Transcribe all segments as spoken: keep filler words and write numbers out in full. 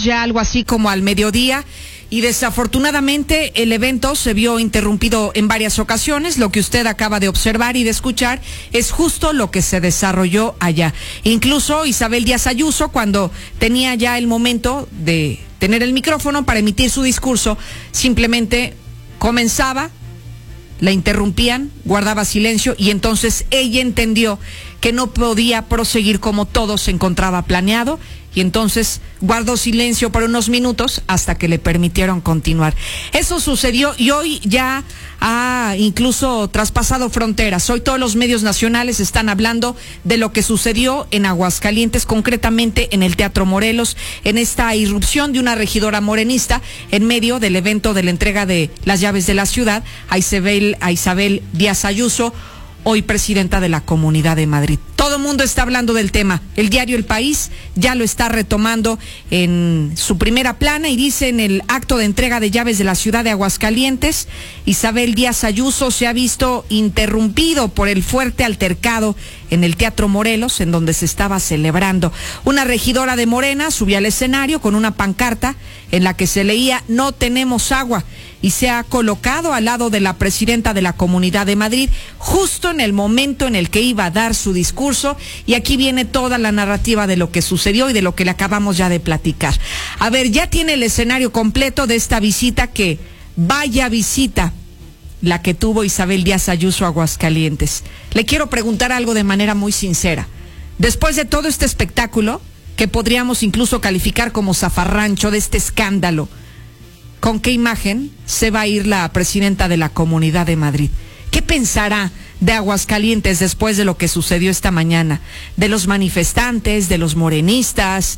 ya algo así como al mediodía, y desafortunadamente el evento se vio interrumpido en varias ocasiones. Lo que usted acaba de observar y de escuchar es justo lo que se desarrolló allá. Incluso Isabel Díaz Ayuso, cuando tenía ya el momento de tener el micrófono para emitir su discurso, simplemente comenzaba, la interrumpían, guardaba silencio, y entonces ella entendió que no podía proseguir como todo se encontraba planeado, y entonces guardó silencio por unos minutos hasta que le permitieron continuar. Eso sucedió y hoy ya ha incluso traspasado fronteras. Hoy todos los medios nacionales están hablando de lo que sucedió en Aguascalientes, concretamente en el Teatro Morelos, en esta irrupción de una regidora morenista en medio del evento de la entrega de las llaves de la ciudad a Isabel, a Isabel Díaz Ayuso, hoy presidenta de la Comunidad de Madrid. Todo el mundo está hablando del tema. El diario El País ya lo está retomando en su primera plana y dice: en el acto de entrega de llaves de la ciudad de Aguascalientes, Isabel Díaz Ayuso se ha visto interrumpido por el fuerte altercado en el Teatro Morelos, en donde se estaba celebrando. Una regidora de Morena subió al escenario con una pancarta en la que se leía "No tenemos agua", y se ha colocado al lado de la presidenta de la Comunidad de Madrid, justo en el momento en el que iba a dar su discurso, y aquí viene toda la narrativa de lo que sucedió y de lo que le acabamos ya de platicar. A ver, ya tiene el escenario completo de esta visita, que vaya visita la que tuvo Isabel Díaz Ayuso a Aguascalientes. Le quiero preguntar algo de manera muy sincera. Después de todo este espectáculo, que podríamos incluso calificar como zafarrancho, de este escándalo, ¿con qué imagen se va a ir la presidenta de la Comunidad de Madrid? ¿Qué pensará de Aguascalientes después de lo que sucedió esta mañana? De los manifestantes, de los morenistas,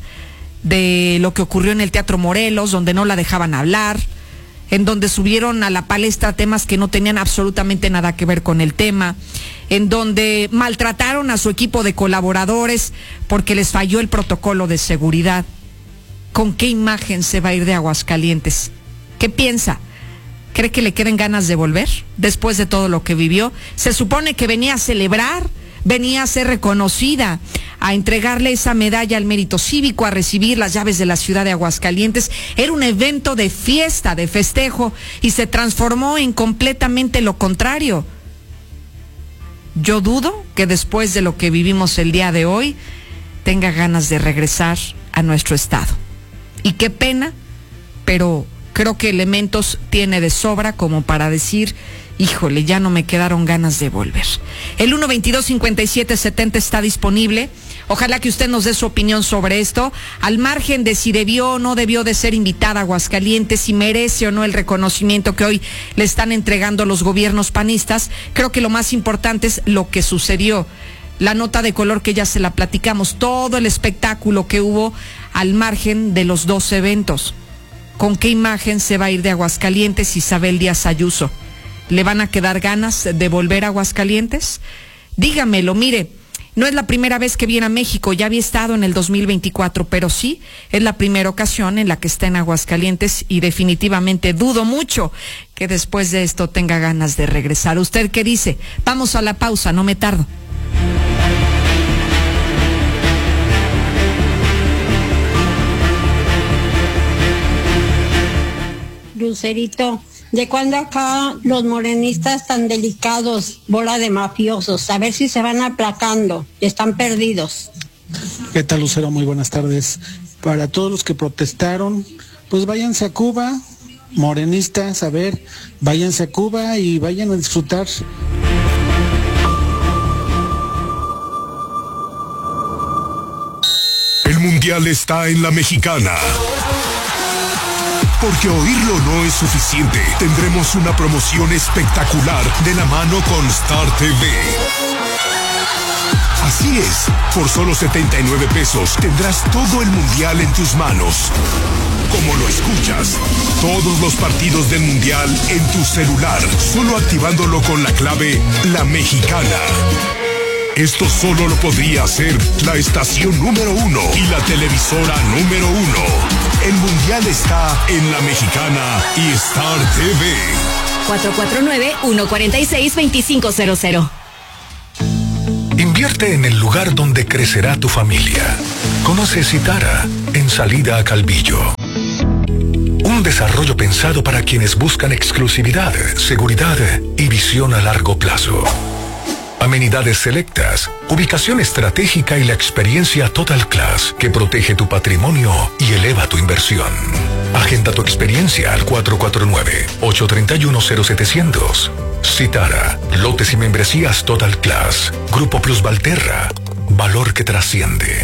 de lo que ocurrió en el Teatro Morelos, donde no la dejaban hablar, en donde subieron a la palestra temas que no tenían absolutamente nada que ver con el tema, en donde maltrataron a su equipo de colaboradores porque les falló el protocolo de seguridad. ¿Con qué imagen se va a ir de Aguascalientes? ¿Qué piensa? ¿Cree que le queden ganas de volver después de todo lo que vivió? Se supone que venía a celebrar, venía a ser reconocida, a entregarle esa medalla al mérito cívico, a recibir las llaves de la ciudad de Aguascalientes. Era un evento de fiesta, de festejo, y se transformó en completamente lo contrario. Yo dudo que después de lo que vivimos el día de hoy tenga ganas de regresar a nuestro estado. Y qué pena, pero creo que elementos tiene de sobra como para decir: híjole, ya no me quedaron ganas de volver. El uno veintidós cincuenta y siete setenta está disponible. Ojalá que usted nos dé su opinión sobre esto, al margen de si debió o no debió de ser invitada a Aguascalientes, si merece o no el reconocimiento que hoy le están entregando los gobiernos panistas. Creo que lo más importante es lo que sucedió. La nota de color que ya se la platicamos, todo el espectáculo que hubo al margen de los dos eventos. ¿Con qué imagen se va a ir de Aguascalientes Isabel Díaz Ayuso? ¿Le van a quedar ganas de volver a Aguascalientes? Dígamelo. Mire, no es la primera vez que viene a México, ya había estado en el dos mil veinticuatro, pero sí es la primera ocasión en la que está en Aguascalientes, y definitivamente dudo mucho que después de esto tenga ganas de regresar. ¿Usted qué dice? Vamos a la pausa, no me tardo. Lucerito, ¿de cuándo acá los morenistas tan delicados, bola de mafiosos? A ver si se van aplacando, están perdidos. ¿Qué tal, Lucero? Muy buenas tardes. Para todos los que protestaron, pues váyanse a Cuba, morenistas, a ver, váyanse a Cuba y vayan a disfrutar. El Mundial está en La Mexicana. Porque oírlo no es suficiente. Tendremos una promoción espectacular de la mano con Star T V. Así es, por solo setenta y nueve pesos tendrás todo el Mundial en tus manos. Como lo escuchas, todos los partidos del Mundial en tu celular, solo activándolo con la clave La Mexicana. Esto solo lo podría hacer la estación número uno y la televisora número uno. El Mundial está en La Mexicana y Star T V. cuatro cuatro nueve, uno cuatro seis, dos cinco cero cero. Invierte en el lugar donde crecerá tu familia. Conoce Citara, en salida a Calvillo. Un desarrollo pensado para quienes buscan exclusividad, seguridad y visión a largo plazo. Amenidades selectas, ubicación estratégica y la experiencia Total Class que protege tu patrimonio y eleva tu inversión. Agenda tu experiencia al cuatro cuatro nueve, ocho tres uno, cero setecientos. Citara, lotes y membresías Total Class. Grupo Plus Valterra, valor que trasciende.